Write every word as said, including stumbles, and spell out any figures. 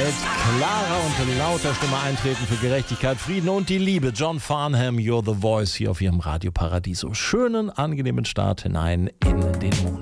mit klarer und lauter Stimme eintreten für Gerechtigkeit, Frieden und die Liebe. John Farnham, You're the Voice hier auf Ihrem Radio Paradiso. Schönen, angenehmen Start hinein in den Monat.